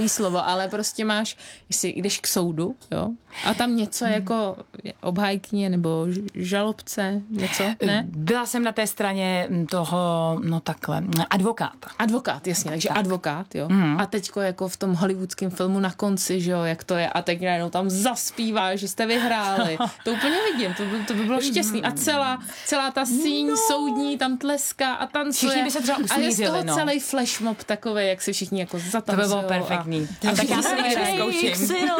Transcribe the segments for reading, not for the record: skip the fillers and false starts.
blbý slovo, ale prostě máš, jestli jdeš k soudu, jo, a tam něco jako obhájkyně nebo žalobce, něco, ne? Byla jsem na té straně toho, no takhle, advokáta. Advokát, jasně, takže tak. Advokát, jo. A teďko jako v tom hollywoodském filmu na konci, že jo, jak to je, a teď najednou tam zaspívá, že jste vyhráli. To úplně vidím, to by bylo šťastný. A celá ta síň soudní tam tleská a tancuje. Všichni by se třeba usmířili, a je z toho celý flashmob takový, jak si všichni jako zatancují. To by bylo perfektní. A tak já se zkouším.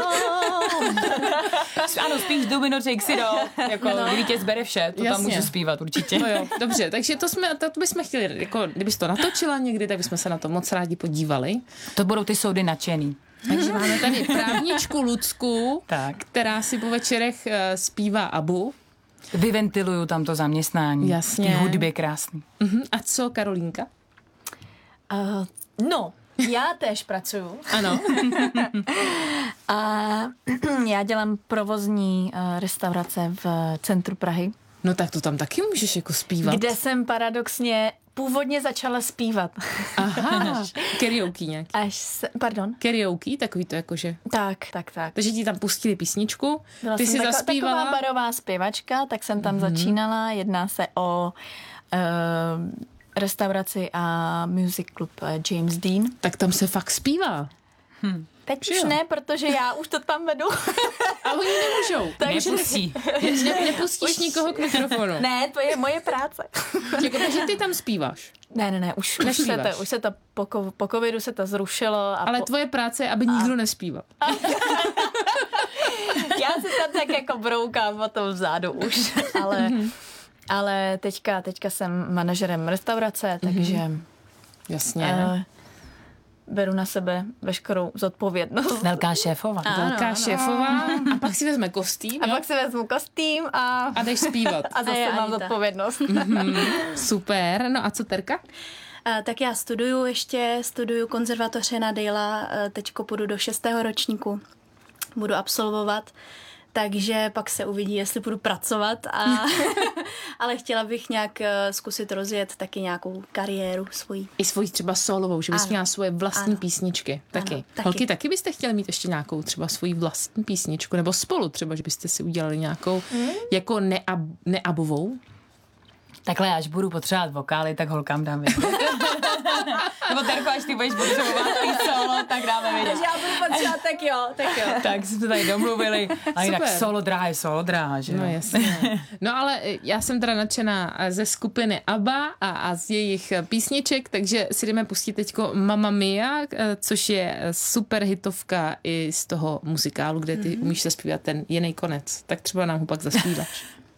Ano, spíš Domino Take Si Do, jako vítěz bere vše, to tam můžu zpívat určitě. No jo, dobře, takže to bychom chtěli, jako kdybys to natočila někdy, tak bychom se na to moc rádi podívali. To budou ty soudy nadšený. Takže máme tady právničku Lucku, která si po večerech zpívá Abu. Vyventiluju tam to zaměstnání. Jasně. Ty hudbě krásný. A co Karolínka? No, já též pracuju. Ano. A já dělám provozní restaurace v centru Prahy. No tak to tam taky můžeš jako zpívat. Kde jsem paradoxně původně začala zpívat. Aha, karaoke nějak. Pardon? Karaoke, takový to jakože. Tak. Takže ti tam pustili písničku, byla ty si zaspívala. Taková barová zpěvačka, tak jsem tam začínala. Jedná se o restauraci a music club James Dean. Tak tam se fakt zpívá. Teď už ne, protože já už to tam vedu. A oni nemůžou. Nepustí. Nepustíš nikoho k mikrofonu. Ne, to je moje práce. Takže ty tam zpíváš. Ne, už se to po covidu se to zrušilo. Ale tvoje práce je, aby nikdo nespíval. Já si tam tak jako broukám o tom vzadu už. Ale teďka jsem manažerem restaurace, takže jasně. Beru na sebe veškerou zodpovědnost. Velká šéfová. Velká šéfová. A pak si vezme kostým. A pak si vezmu kostým a jdeš zpívat. A zase mám zodpovědnost. Super. No a co Terka? Tak já studuju konzervatoře na Dejla, teďko půjdu do 6. ročníku, budu absolvovat, takže pak se uvidí, jestli budu pracovat, ale chtěla bych nějak zkusit rozjet taky nějakou kariéru svoji. I svoji třeba solovou, že bys měla svoje vlastní písničky. Taky. Ano, taky. Holky, taky byste chtěli mít ještě nějakou třeba svoji vlastní písničku, nebo spolu třeba, že byste si udělali nějakou jako neabovou? Takhle, až budu potřebovat vokály, tak holkám dám vědět. Nebo Terko, až ty budeš potřebovat ty solo, tak dáme vědět. Takže já budu potřebovat, tak jo. Tak jsme tady domluvili. A jinak solo dráha, že jo? No jasně. No ale já jsem teda nadšená ze skupiny ABBA a z jejich písniček, takže si jdeme pustit teďko Mamma Mia, což je super hitovka i z toho muzikálu, kde ty umíš zaspívat ten jiný konec. Tak třeba nám ho pak zaspíváš.